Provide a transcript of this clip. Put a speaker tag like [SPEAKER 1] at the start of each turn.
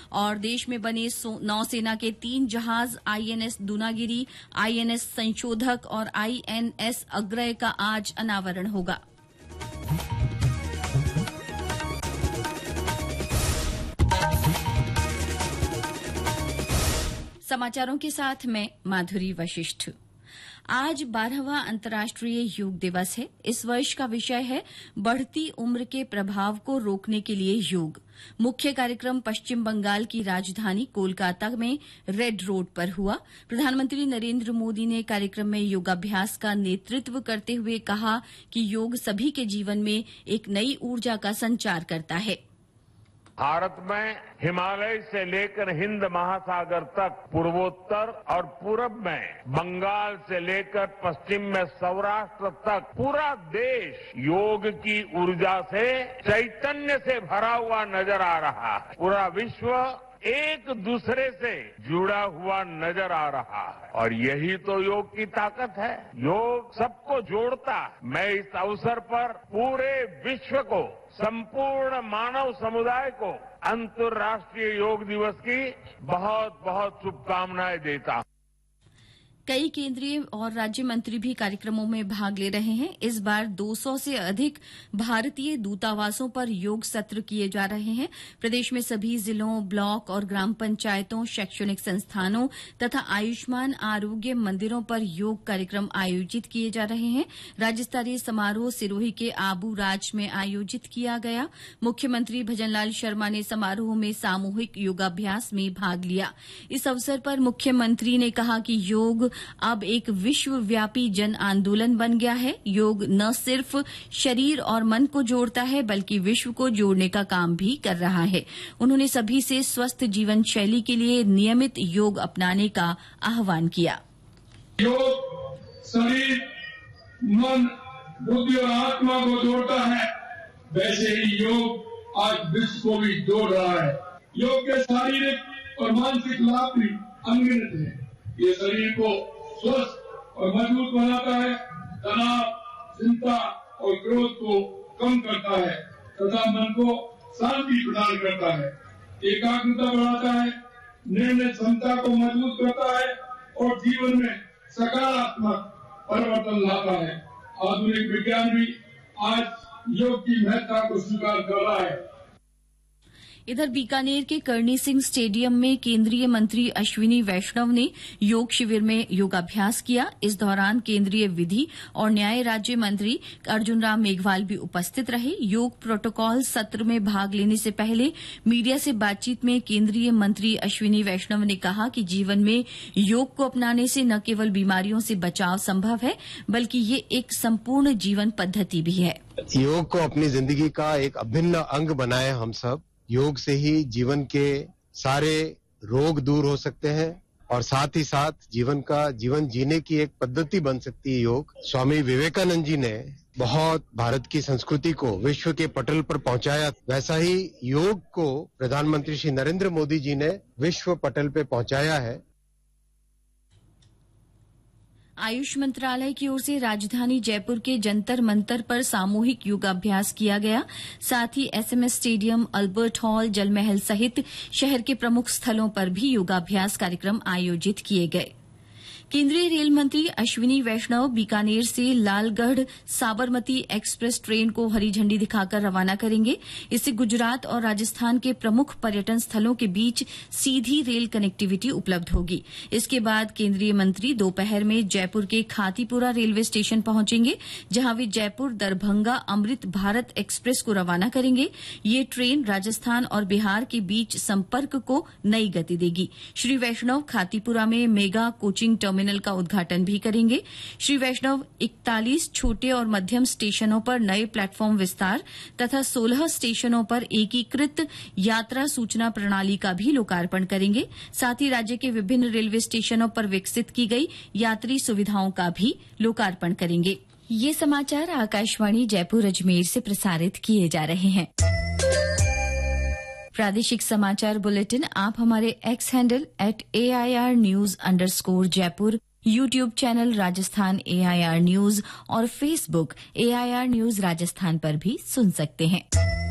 [SPEAKER 1] और देश में बने नौसेना के 3 जहाज आईएनएस दूनागिरी, आईएनएस संशोधक और आईएनएस अग्रय का आज अनावरण होगा। समाचारों के साथ मैं माधुरी वशिष्ठ। आज 12वां अंतर्राष्ट्रीय योग दिवस है। इस वर्ष का विषय है बढ़ती उम्र के प्रभाव को रोकने के लिए योग। मुख्य कार्यक्रम पश्चिम बंगाल की राजधानी कोलकाता में रेड रोड पर हुआ। प्रधानमंत्री नरेंद्र मोदी ने कार्यक्रम में योगाभ्यास का नेतृत्व करते हुए कहा कि योग सभी के जीवन में एक नई ऊर्जा का संचार करता है।
[SPEAKER 2] भारत में हिमालय से लेकर हिंद महासागर तक, पूर्वोत्तर और पूरब में बंगाल से लेकर पश्चिम में सौराष्ट्र तक पूरा देश योग की ऊर्जा से, चैतन्य से भरा हुआ नजर आ रहा है। पूरा विश्व एक दूसरे से जुड़ा हुआ नजर आ रहा है और यही तो योग की ताकत है। योग सबको जोड़ता है। मैं इस अवसर पर पूरे विश्व को, संपूर्ण मानव समुदाय को अंतर्राष्ट्रीय योग दिवस की बहुत बहुत शुभकामनाएं देता हूं।
[SPEAKER 1] कई केंद्रीय और राज्य मंत्री भी कार्यक्रमों में भाग ले रहे हैं। इस बार 200 से अधिक भारतीय दूतावासों पर योग सत्र किए जा रहे हैं। प्रदेश में सभी जिलों, ब्लॉक और ग्राम पंचायतों, शैक्षणिक संस्थानों तथा आयुष्मान आरोग्य मंदिरों पर योग कार्यक्रम आयोजित किए जा रहे हैं। राज्य स्तरीय समारोह सिरोही के आबू राज में आयोजित किया गया। मुख्यमंत्री भजनलाल शर्मा ने समारोह में सामूहिक योगाभ्यास में भाग लिया। इस अवसर पर मुख्यमंत्री ने कहा कि योग अब एक विश्वव्यापी जन आंदोलन बन गया है। योग न सिर्फ शरीर और मन को जोड़ता है बल्कि विश्व को जोड़ने का काम भी कर रहा है। उन्होंने सभी से स्वस्थ जीवन शैली के लिए नियमित योग अपनाने का आह्वान किया।
[SPEAKER 3] योग शरीर, मन, बुद्धि और आत्मा को जोड़ता है, वैसे ही योग आज विश्व को भी जोड़ रहा है। योग के शारीरिक और मानसिक लाभ भी अनगिनत है। ये शरीर को स्वस्थ और मजबूत बनाता है, तनाव, चिंता और क्रोध को कम करता है तथा मन को शांति प्रदान करता है, एकाग्रता बढ़ाता है, निर्णय क्षमता को मजबूत करता है और जीवन में सकारात्मक परिवर्तन लाता है। आधुनिक विज्ञान भी आज योग की महत्ता को स्वीकार कर रहा है।
[SPEAKER 1] इधर बीकानेर के करणी सिंह स्टेडियम में केंद्रीय मंत्री अश्विनी वैष्णव ने योग शिविर में योगाभ्यास किया। इस दौरान केंद्रीय विधि और न्याय राज्य मंत्री अर्जुन राम मेघवाल भी उपस्थित रहे। योग प्रोटोकॉल सत्र में भाग लेने से पहले मीडिया से बातचीत में केंद्रीय मंत्री अश्विनी वैष्णव ने कहा कि जीवन में योग को अपनाने से न केवल बीमारियों से बचाव संभव है बल्कि ये एक संपूर्ण जीवन पद्धति भी है।
[SPEAKER 4] योग को अपनी जिंदगी का एक अभिन्न अंग बनाए हम सब। योग से ही जीवन के सारे रोग दूर हो सकते हैं और साथ ही साथ जीवन जीने की एक पद्धति बन सकती है योग। स्वामी विवेकानंद जी ने बहुत भारत की संस्कृति को विश्व के पटल पर पहुंचाया, वैसा ही योग को प्रधानमंत्री श्री नरेंद्र मोदी जी ने विश्व पटल पे पहुंचाया है।
[SPEAKER 1] आयुष मंत्रालय की ओर से राजधानी जयपुर के जंतर मंतर पर सामूहिक योगाभ्यास किया गया। साथ ही एसएमएस स्टेडियम, अल्बर्ट हॉल, जल महल सहित शहर के प्रमुख स्थलों पर भी योगाभ्यास कार्यक्रम आयोजित किए गए। केंद्रीय रेल मंत्री अश्विनी वैष्णव बीकानेर से लालगढ़ साबरमती एक्सप्रेस ट्रेन को हरी झंडी दिखाकर रवाना करेंगे। इससे गुजरात और राजस्थान के प्रमुख पर्यटन स्थलों के बीच सीधी रेल कनेक्टिविटी उपलब्ध होगी। इसके बाद केंद्रीय मंत्री दोपहर में जयपुर के खातीपुरा रेलवे स्टेशन पहुंचेंगे, जहां वे जयपुर दरभंगा अमृत भारत एक्सप्रेस को रवाना करेंगे। ये ट्रेन राजस्थान और बिहार के बीच संपर्क को नई गति देगी। श्री वैष्णव खातीपुरा में मेगा कोचिंग टर्मिनल का उद्घाटन भी करेंगे। श्री वैष्णव 41 छोटे और मध्यम स्टेशनों पर नए प्लेटफॉर्म विस्तार तथा 16 स्टेशनों पर एकीकृत यात्रा सूचना प्रणाली का भी लोकार्पण करेंगे। साथ ही राज्य के विभिन्न रेलवे स्टेशनों पर विकसित की गई यात्री सुविधाओं का भी लोकार्पण करेंगे। ये समाचार आकाशवाणी जयपुर अजमेर से प्रसारित किए जा रहे हैं। प्रादेशिक समाचार बुलेटिन आप हमारे x handle @AIR News_Jaipur, YouTube channel Rajasthan AIR News और फेसबुक AIR News राजस्थान पर भी सुन सकते हैं।